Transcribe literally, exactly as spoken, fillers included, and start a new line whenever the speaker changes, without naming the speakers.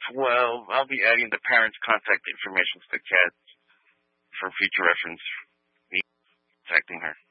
Well, I'll be adding the parents' contact information to the cat for future reference. Me contacting her.